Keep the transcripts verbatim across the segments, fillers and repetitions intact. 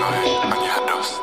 ani hrdost.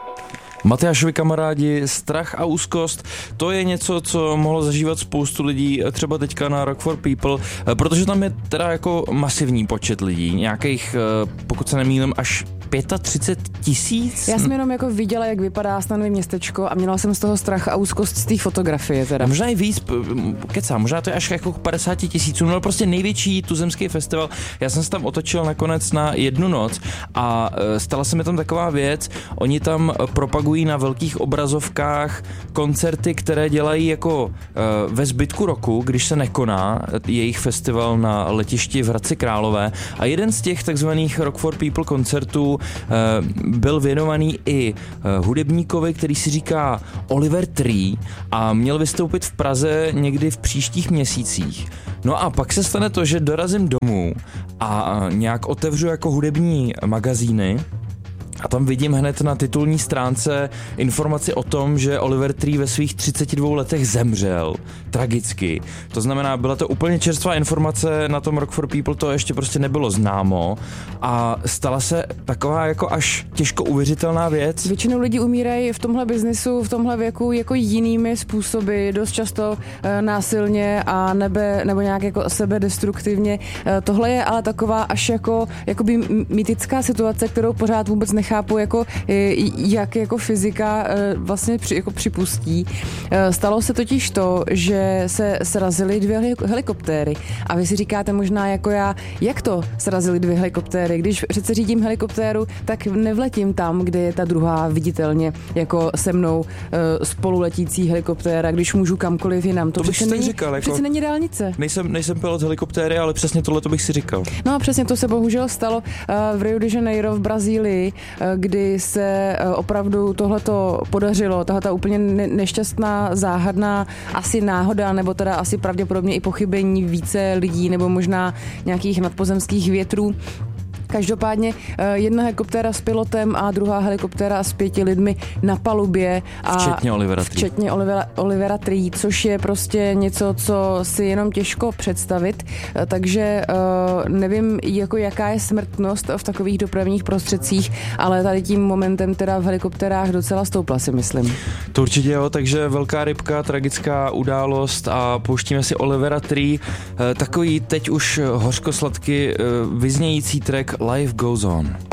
Matyášovi kamarádi, strach a úzkost, to je něco, co mohlo zažívat spoustu lidí, třeba teďka na Rock for People, protože tam je teda jako masivní počet lidí, nějakých, pokud se nemýlím, až třicet pět tisíc? Já jsem jenom jako viděla, jak vypadá stanový městečko a měla jsem z toho strach a úzkost z té fotografie teda. A možná i víc, kecám, možná to je až jako padesát tisíců, no prostě největší tuzemský festival. Já jsem se tam otočil nakonec na jednu noc a stala se mi tam taková věc, oni tam propagují na velkých obrazovkách koncerty, které dělají jako ve zbytku roku, když se nekoná jejich festival na letišti v Hradci Králové, a jeden z těch takzvaných Rock for People koncertů byl věnovaný i hudebníkovi, který si říká Oliver Tree a měl vystoupit v Praze někdy v příštích měsících. No a pak se stane to, že dorazím domů a nějak otevřu jako hudební magazíny a tam vidím hned na titulní stránce informaci o tom, že Oliver Tree ve svých třiceti dvou letech zemřel. Tragicky. To znamená, byla to úplně čerstvá informace, na tom Rock for People to ještě prostě nebylo známo a stala se taková jako až těžko uvěřitelná věc. Většinou lidi umírají v tomhle biznisu, v tomhle věku jako jinými způsoby, dost často e, násilně a nebe, nebo nějak jako sebedestruktivně. E, tohle je ale taková až jako jakoby mýtická situace, kterou pořád vůbec nechápu, jako, jak jako fyzika vlastně při, jako připustí. Stalo se totiž to, že se srazily dvě helikoptéry a vy si říkáte možná jako já, jak to srazily dvě helikoptéry? Když přece řídím helikoptéru, tak nevletím tam, kde je ta druhá viditelně jako se mnou spoluletící helikoptéra, když můžu kamkoliv jinam. To, to bych si není, říkal. Jako, přece není dálnice. Nejsem, nejsem pilot helikoptéry, ale přesně tohle to bych si říkal. No a přesně to se bohužel stalo v Rio de Janeiro v Brazílii, kdy se opravdu tohleto podařilo, tahleta úplně nešťastná, záhadná asi náhoda, nebo teda asi pravděpodobně i pochybení více lidí, nebo možná nějakých nadpozemských větrů. Každopádně jedna helikoptéra s pilotem a druhá helikoptéra s pěti lidmi na palubě. A včetně Olivera Tree. Včetně Olivera, Olivera Tree, což je prostě něco, co si jenom těžko představit. Takže nevím, jako jaká je smrtnost v takových dopravních prostředcích, ale tady tím momentem teda v helikoptérách docela stoupla, si myslím. To určitě jo, takže velká rybka, tragická událost a pouštíme si Olivera Tree, takový teď už hořkosladky vyznějící track Life Goes On.